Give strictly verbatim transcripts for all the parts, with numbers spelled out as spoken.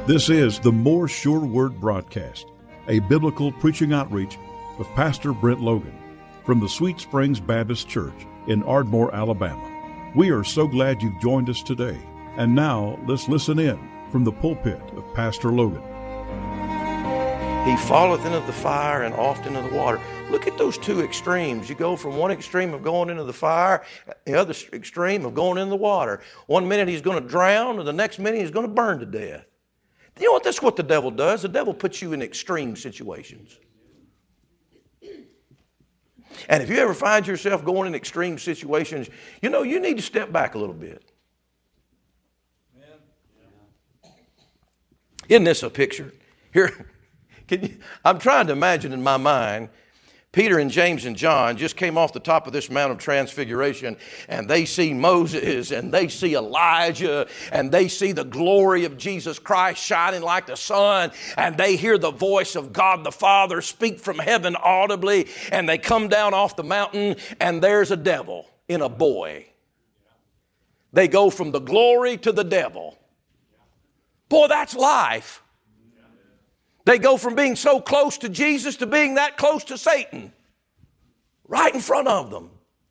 This is the More Sure Word broadcast, a biblical preaching outreach with Pastor Brent Logan from the Sweet Springs Baptist Church in Ardmore, Alabama. We are so glad you've joined us today. And now let's listen in from the pulpit of Pastor Logan. He falleth into the fire and oft into the water. Look at those two extremes. You go from one extreme of going into the fire, the other extreme of going into the water. One minute he's going to drown, and the next minute he's going to burn to death. You know what? That's what the devil does. The devil puts you in extreme situations. And if you ever find yourself going in extreme situations, you know, you need to step back a little bit. Isn't this a picture? Here, can you, I'm trying to imagine in my mind, Peter and James and John just came off the top of this Mount of Transfiguration, and they see Moses, and they see Elijah, and they see the glory of Jesus Christ shining like the sun, and they hear the voice of God the Father speak from heaven audibly, and they come down off the mountain, and there's a devil in a boy. They go from the glory to the devil. Boy, that's life. They go from being so close to Jesus to being that close to Satan. Right in front of them.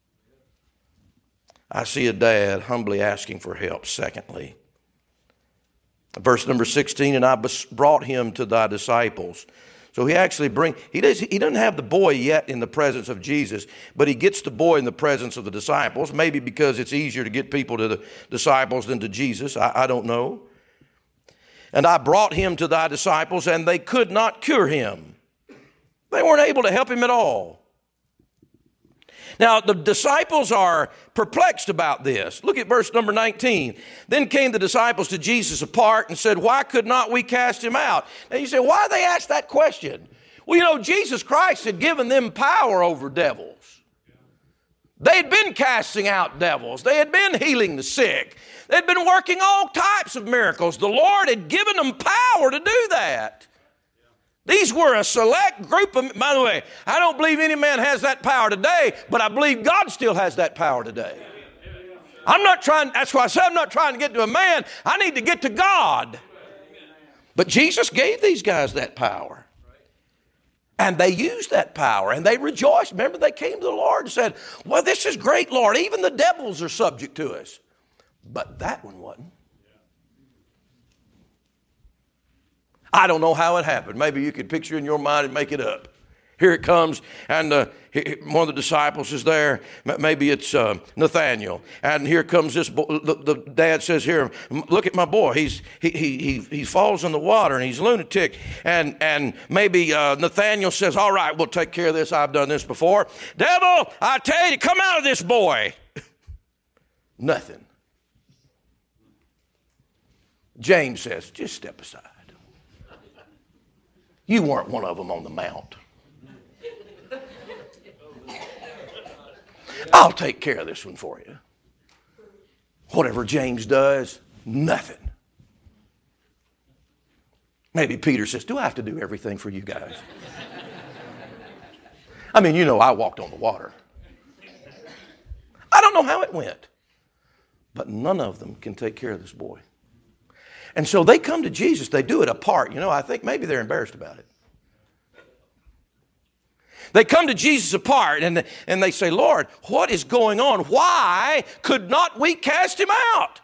I see a dad humbly asking for help. Secondly, verse number sixteen, and I brought him to thy disciples. So he actually bring, he, does, he doesn't have the boy yet in the presence of Jesus, but he gets the boy in the presence of the disciples, maybe because it's easier to get people to the disciples than to Jesus. I, I don't know. And I brought him to thy disciples, and they could not cure him. They weren't able to help him at all. Now, the disciples are perplexed about this. Look at verse number nineteen. Then came the disciples to Jesus apart and said, why could not we cast him out? Now you say, why they asked that question? Well, you know, Jesus Christ had given them power over devils. They had been casting out devils. They had been healing the sick. They'd been working all types of miracles. The Lord had given them power to do that. These were a select group of, by the way, I don't believe any man has that power today, but I believe God still has that power today. I'm not trying, that's why I said I'm not trying to get to a man. I need to get to God. But Jesus gave these guys that power. And they used that power and they rejoiced. Remember, they came to the Lord and said, well, this is great, Lord. Even the devils are subject to us. But that one wasn't. I don't know how it happened. Maybe you could picture in your mind and make it up. Here it comes, and uh, one of the disciples is there. Maybe it's uh, Nathaniel. And here comes this boy. The, the dad says, here, look at my boy. He's, he, he, he, he falls in the water, and he's a lunatic. And, and maybe uh, Nathaniel says, all right, we'll take care of this. I've done this before. Devil, I tell you, come out of this boy. Nothing. James says, just step aside. You weren't one of them on the mount. I'll take care of this one for you. Whatever James does, nothing. Maybe Peter says, do I have to do everything for you guys? I mean, you know, I walked on the water. I don't know how it went, but none of them can take care of this boy. And so they come to Jesus. They do it apart. You know, I think maybe they're embarrassed about it. They come to Jesus apart and, and they say, Lord, what is going on? Why could not we cast him out?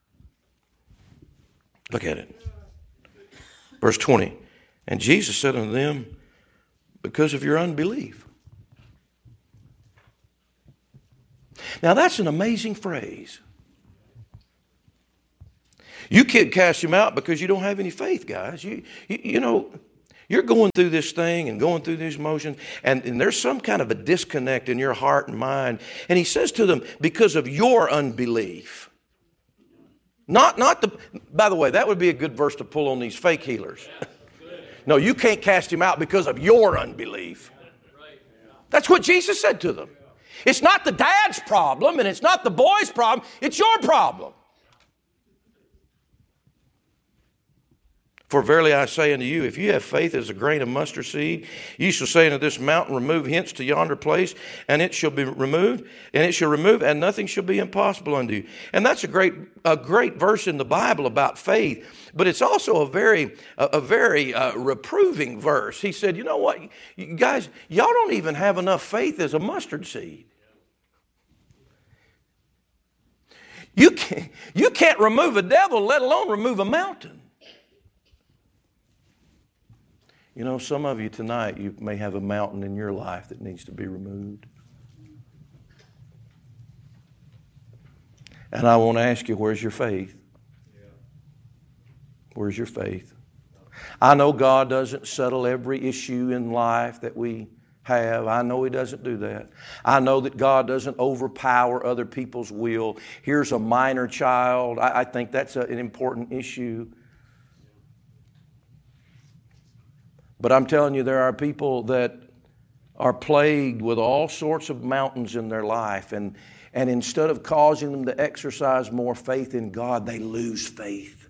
Look at it. Verse twenty. And Jesus said unto them, because of your unbelief. Now that's an amazing phrase. You can't cast him out because you don't have any faith, guys. You, you, you know, you're going through this thing and going through these motions, and, and there's some kind of a disconnect in your heart and mind. And he says to them, because of your unbelief. Not, not the, by the way, that would be a good verse to pull on these fake healers. No, you can't cast him out because of your unbelief. That's what Jesus said to them. It's not the dad's problem, and it's not the boy's problem. It's your problem. For verily I say unto you, if you have faith as a grain of mustard seed, ye shall say unto this mountain, remove hence to yonder place, and it shall be removed, and it shall remove, and nothing shall be impossible unto you. And that's a great, a great verse in the Bible about faith, but it's also a very, a, a very uh, reproving verse. He said, you know what, you guys, y'all don't even have enough faith as a mustard seed. You can't, you can't remove a devil, let alone remove a mountain. You know, some of you tonight, you may have a mountain in your life that needs to be removed. And I want to ask you, where's your faith? Where's your faith? I know God doesn't settle every issue in life that we have. I know He doesn't do that. I know that God doesn't overpower other people's will. Here's a minor child. I, I think that's a, an important issue. But I'm telling you, there are people that are plagued with all sorts of mountains in their life. And, and instead of causing them to exercise more faith in God, they lose faith.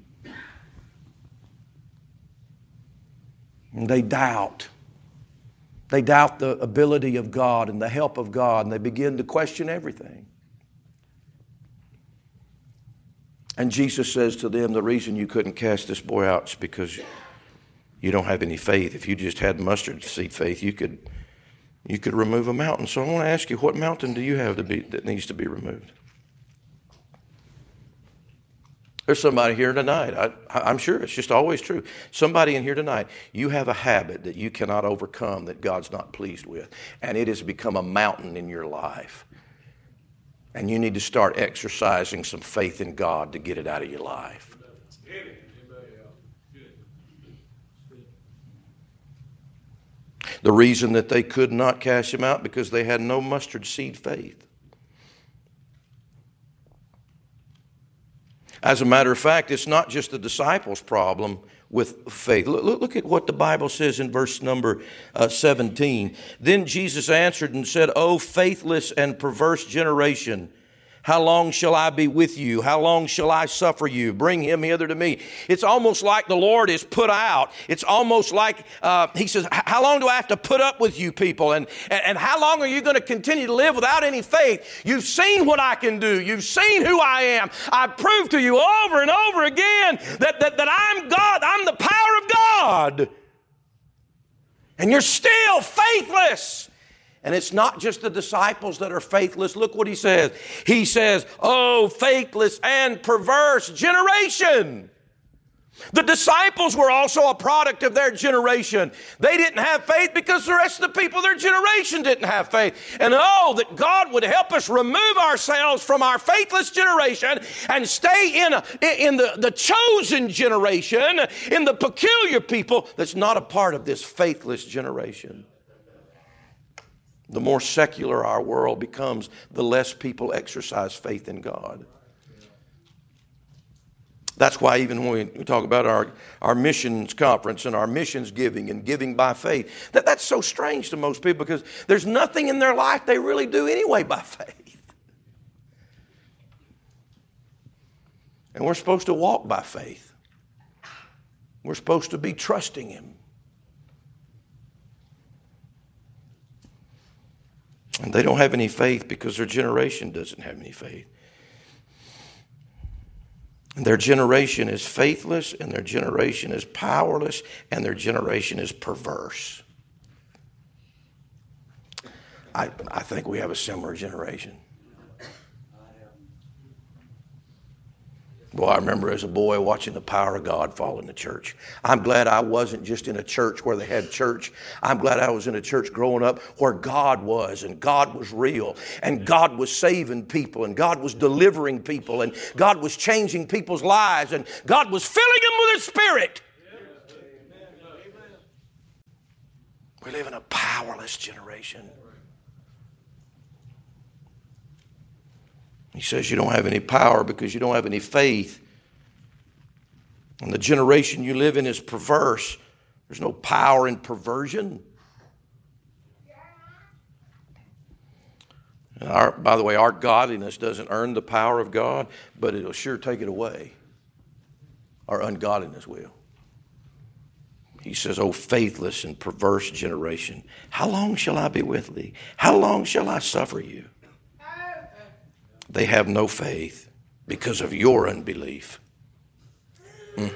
And they doubt. They doubt the ability of God and the help of God, and they begin to question everything. And Jesus says to them, the reason you couldn't cast this boy out is because you don't have any faith. If you just had mustard seed faith, you could you could remove a mountain. So I want to ask you, what mountain do you have to be that needs to be removed? There's somebody here tonight. I, I'm sure it's just always true. Somebody in here tonight, you have a habit that you cannot overcome, that God's not pleased with, and it has become a mountain in your life. And you need to start exercising some faith in God to get it out of your life. The reason that they could not cast him out, because they had no mustard seed faith. As a matter of fact, it's not just the disciples' problem with faith. Look, look at what the Bible says in verse number uh, seventeen. Then Jesus answered and said, O faithless and perverse generation, how long shall I be with you? How long shall I suffer you? Bring him hither to me. It's almost like the Lord is put out. It's almost like uh, he says, how long do I have to put up with you people? And, and, and how long are you going to continue to live without any faith? You've seen what I can do. You've seen who I am. I've proved to you over and over again that, that, that I'm God. I'm the power of God. And you're still faithless. And it's not just the disciples that are faithless. Look what he says. He says, oh, faithless and perverse generation. The disciples were also a product of their generation. They didn't have faith because the rest of the people of their generation didn't have faith. And oh, that God would help us remove ourselves from our faithless generation and stay in, a, in the, the chosen generation, in the peculiar people that's not a part of this faithless generation. The more secular our world becomes, the less people exercise faith in God. That's why even when we talk about our, our missions conference and our missions giving and giving by faith, that, that's so strange to most people because there's nothing in their life they really do anyway by faith. And we're supposed to walk by faith. We're supposed to be trusting Him. And they don't have any faith because their generation doesn't have any faith. And their generation is faithless, and their generation is powerless, and their generation is perverse. I, I think we have a similar generation. Boy, I remember as a boy watching the power of God fall in the church. I'm glad I wasn't just in a church where they had church. I'm glad I was in a church growing up where God was, and God was real, and God was saving people, and God was delivering people, and God was changing people's lives, and God was filling them with His Spirit. We live in a powerless generation. He says you don't have any power because you don't have any faith. And the generation you live in is perverse. There's no power in perversion. And our, by the way, our godliness doesn't earn the power of God, but it'll sure take it away. Our ungodliness will. He says, "O faithless and perverse generation, how long shall I be with thee? How long shall I suffer you?" They have no faith because of your unbelief. Hmm.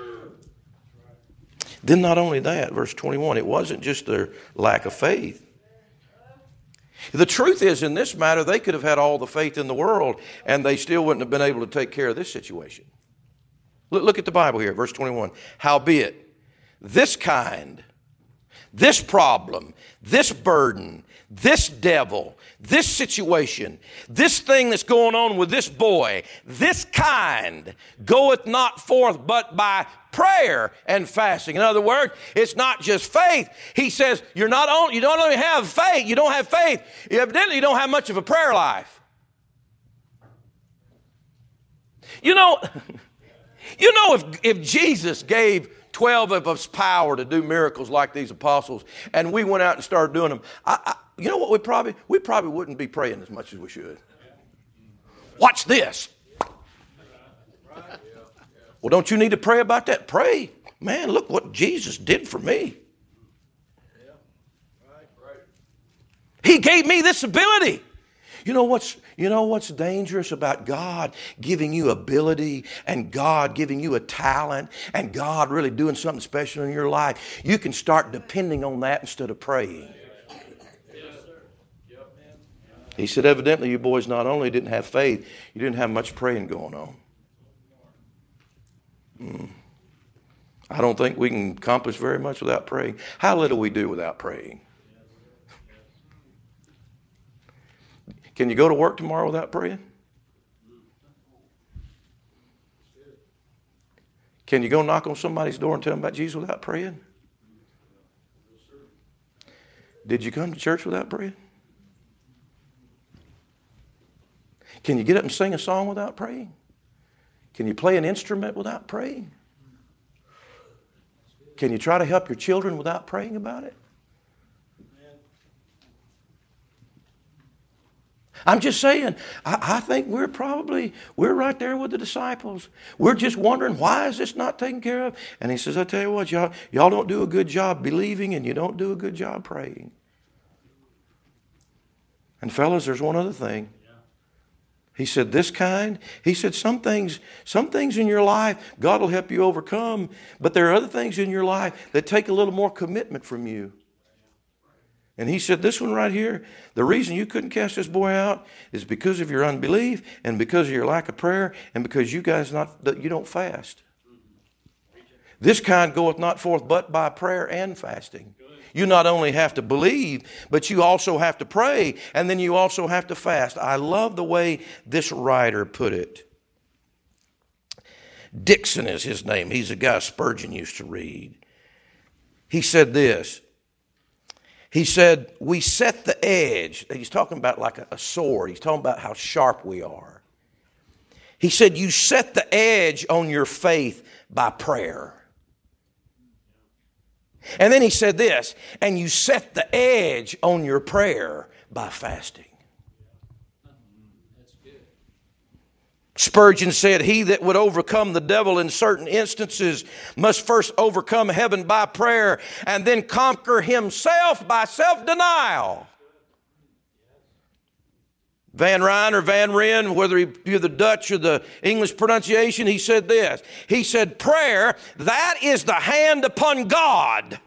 Then not only that, verse twenty-one, it wasn't just their lack of faith. The truth is, in this matter, they could have had all the faith in the world and they still wouldn't have been able to take care of this situation. Look, look at the Bible here, verse twenty-one. Howbeit, this kind, this problem, this burden, this devil, this situation, this thing that's going on with this boy, this kind goeth not forth but by prayer and fasting. In other words, it's not just faith. He says you're not only, you don't only have faith, you don't have faith, you evidently you don't have much of a prayer life. You know, you know if, if Jesus gave twelve of us power to do miracles like these apostles, and we went out and started doing them, I, I, you know what, we probably, we probably wouldn't be praying as much as we should. Watch this. Well, don't you need to pray about that? Pray. Man, look what Jesus did for me. He gave me this ability. You know what's, you know what's dangerous about God giving you ability and God giving you a talent and God really doing something special in your life? You can start depending on that instead of praying. He said, evidently you boys not only didn't have faith, you didn't have much praying going on. Mm. I don't think we can accomplish very much without praying. How little we do without praying. Can you go to work tomorrow without praying? Can you go knock on somebody's door and tell them about Jesus without praying? Did you come to church without praying? Can you get up and sing a song without praying? Can you play an instrument without praying? Can you try to help your children without praying about it? I'm just saying, I, I think we're probably, we're right there with the disciples. We're just wondering, why is this not taken care of? And he says, I tell you what, y'all, y'all don't do a good job believing and you don't do a good job praying. And fellas, there's one other thing. He said, this kind, he said, some things, some things in your life, God will help you overcome, but there are other things in your life that take a little more commitment from you. And he said, this one right here, the reason you couldn't cast this boy out is because of your unbelief and because of your lack of prayer and because you guys not, you don't fast. This kind goeth not forth but by prayer and fasting. You not only have to believe, but you also have to pray, and then you also have to fast. I love the way this writer put it. Dixon is his name. He's a guy Spurgeon used to read. He said this. He said, we set the edge. He's talking about like a, a sword. He's talking about how sharp we are. He said, you set the edge on your faith by prayer. And then he said this, and you set the edge on your prayer by fasting. Spurgeon said, he that would overcome the devil in certain instances must first overcome heaven by prayer and then conquer himself by self-denial. Van Ryn or Van Ryn, whether you're the Dutch or the English pronunciation, he said this. He said, prayer, that is the hand upon God.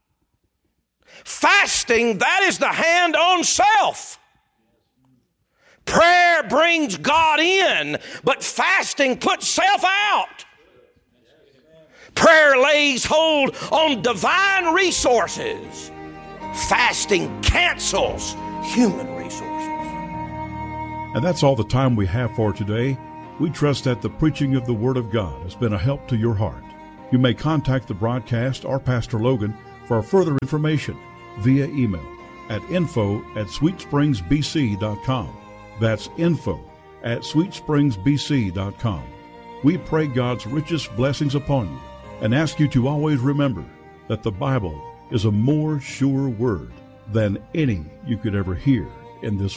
Fasting, that is the hand on self. Prayer brings God in, but fasting puts self out. Prayer lays hold on divine resources. Fasting cancels human resources. And that's all the time we have for today. We trust that the preaching of the Word of God has been a help to your heart. You may contact the broadcast or Pastor Logan for further information via email at info at sweet springs b c dot com. That's info at sweet springs b c dot com. We pray God's richest blessings upon you and ask you to always remember that the Bible is a more sure word than any you could ever hear in this